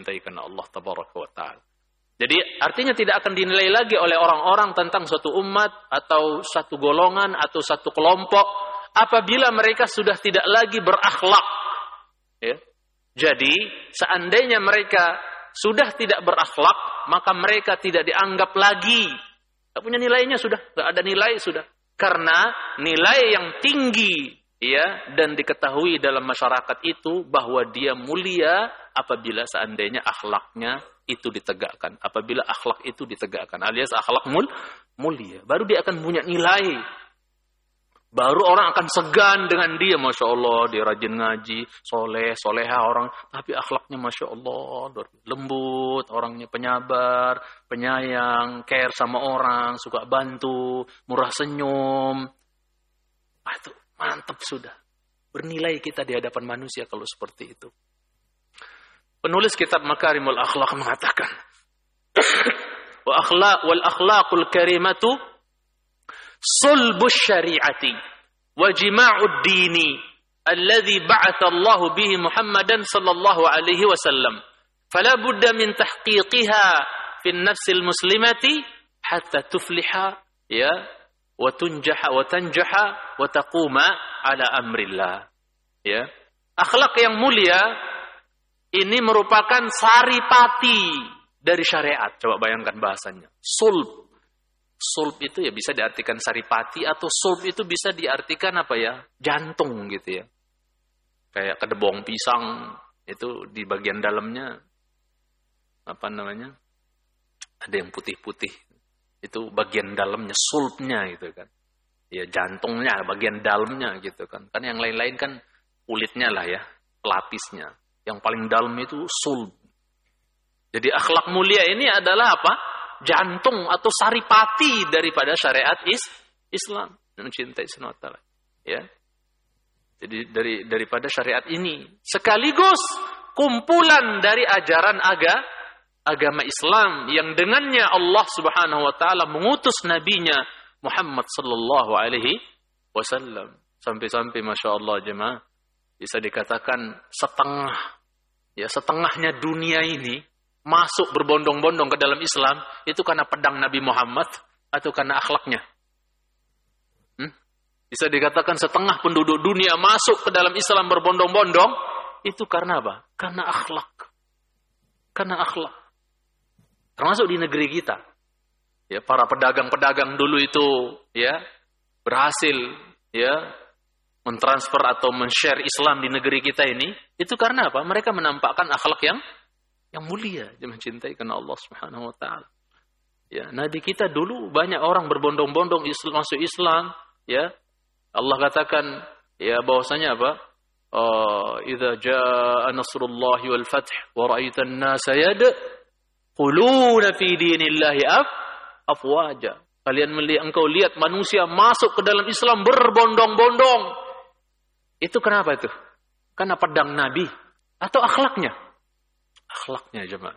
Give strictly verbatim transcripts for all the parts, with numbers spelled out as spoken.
cintai karena Allah tabaraka wa ta'ala. Jadi artinya tidak akan dinilai lagi oleh orang-orang tentang suatu umat atau satu golongan atau satu kelompok apabila mereka sudah tidak lagi berakhlak. Ya. Jadi seandainya mereka sudah tidak berakhlak, maka mereka tidak dianggap lagi. Tidak punya nilainya sudah, tidak ada nilai sudah. Karena nilai yang tinggi ya dan diketahui dalam masyarakat itu bahwa dia mulia apabila seandainya akhlaknya itu ditegakkan. Apabila akhlak itu ditegakkan, alias akhlak mul, mulia, baru dia akan punya nilai. Baru orang akan segan dengan dia, Masya Allah, dia rajin ngaji, soleh, soleha orang, tapi akhlaknya Masya Allah, lembut, orangnya penyabar, penyayang, care sama orang, suka bantu, murah senyum. Ah, itu mantap sudah. Bernilai kita di hadapan manusia kalau seperti itu. Penulis kitab Makarimul Akhlaq mengatakan, wa akhlaq wal akhlaqul karimatu sulbus syari'ati wa jima'ud dini alladhi ba'atha Allah bihi Muhammadan sallallahu alaihi wasallam. Fala budda min tahqiqiha fi an-nafsil muslimati hatta tufliha ya wa tunjaha wa tanjaha wa taquma ala amrillah. Ya. Akhlak yang mulia ini merupakan saripati dari syariat. Coba bayangkan bahasanya. Sulb. Sulb itu ya bisa diartikan saripati atau sulb itu bisa diartikan apa ya? Jantung gitu ya. Kayak kedebong pisang itu di bagian dalamnya apa namanya? Ada yang putih-putih. Itu bagian dalamnya, sulbnya gitu kan. Ya jantungnya, bagian dalamnya gitu kan. Kan yang lain-lain kan kulitnya lah ya, pelapisnya. Yang paling dalam itu sulb. Jadi akhlak mulia ini adalah apa? Jantung atau saripati daripada syariat is Islam. Mencintai semata. Ya. Jadi dari daripada syariat ini sekaligus kumpulan dari ajaran aga, agama Islam yang dengannya Allah Subhanahu wa taala mengutus nabinya Muhammad sallallahu alaihi wasallam. Sampai-sampai Masya Allah jemaah bisa dikatakan setengah ya setengahnya dunia ini masuk berbondong-bondong ke dalam Islam itu karena pedang Nabi Muhammad atau karena akhlaknya. Hmm? Bisa dikatakan setengah penduduk dunia masuk ke dalam Islam berbondong-bondong itu karena apa? Karena akhlak. Karena akhlak. Termasuk di negeri kita. Ya, para pedagang-pedagang dulu itu ya berhasil ya mentransfer atau men-share Islam di negeri kita ini, itu karena apa? Mereka menampakkan akhlak yang yang mulia, yang mencintai karena Allah Subhanahu wa taala. Ya, Nabi kita dulu banyak orang berbondong-bondong Islam, masuk Islam, ya. Allah katakan ya bahwasanya apa? Uh, idza jaa nasrullahi wal fath wa ra'aitan nasa yadkhuluna fi dinillahi af afwaja. Kalian melihat, engkau lihat manusia masuk ke dalam Islam berbondong-bondong. Itu kenapa itu? Karena pedang Nabi atau akhlaknya? Akhlaknya jemaah.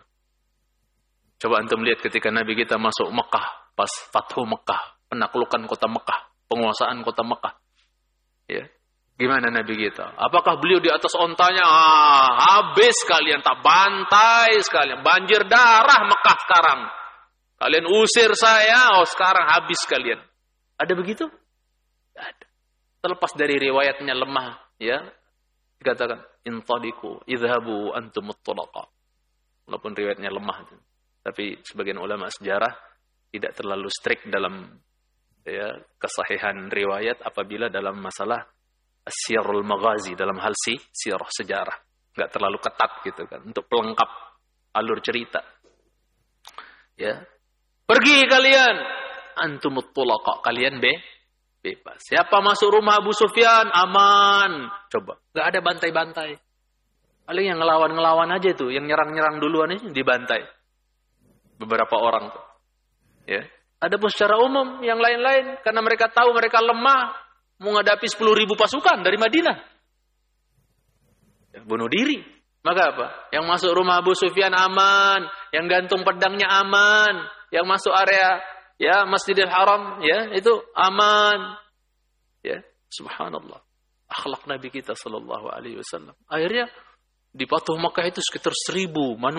Coba antum lihat ketika Nabi kita masuk Mekah, pas Fathu Mekah, penaklukan kota Mekah, penguasaan kota Mekah. Ya. Gimana Nabi kita? Apakah beliau di atas ontanya? Ah, habis kalian, tak bantai sekalian. Banjir darah Mekah sekarang. Kalian usir saya, oh sekarang habis kalian. Ada begitu? Tidak ada. Terlepas dari riwayatnya lemah, ya, dikatakan intadiku idhabu antumut tulaqa. Walaupun riwayatnya lemah, tapi sebagian ulama sejarah tidak terlalu strict dalam ya kesahihan riwayat apabila dalam masalah siyarul maghazi, dalam hal si sirah sejarah, nggak terlalu ketat gitu kan untuk pelengkap alur cerita. Ya, pergi kalian antumut tulaqa, kalian be bebas. Siapa masuk rumah Abu Sufyan aman. Coba, nggak ada bantai-bantai. Paling yang ngelawan-ngelawan aja tuh, yang nyerang-nyerang duluan ini dibantai. Beberapa orang tuh. Ya. Adapun secara umum yang lain-lain karena mereka tahu mereka lemah menghadapi sepuluh ribu pasukan dari Madinah. Ya, bunuh diri. Maka apa? Yang masuk rumah Abu Sufyan aman, yang gantung pedangnya aman, yang masuk area ya Masjidil Haram ya itu aman. Ya, subhanallah. Akhlak Nabi kita sallallahu alaihi wasallam. Akhirnya di Fathu Makkah itu sekitar seribu manusia